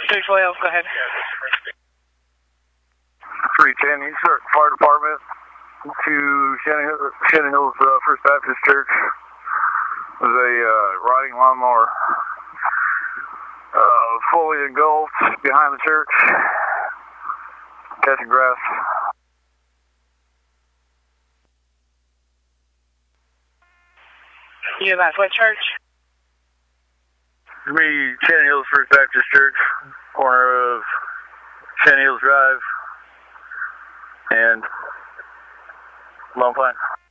312, go ahead. 310, you start fire department to Shannon Hills First Baptist Church. There's a riding lawnmower fully engulfed behind the church, catching grass. EMS, what church? For me, Shannon Hills First Baptist Church, corner of Shannon Hills Drive and Lone Pine.